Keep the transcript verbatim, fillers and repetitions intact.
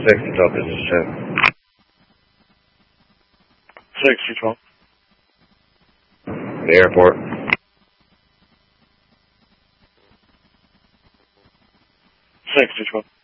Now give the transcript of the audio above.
six to twelve, this is Jeff. six to twelve. The airport. six to twelve.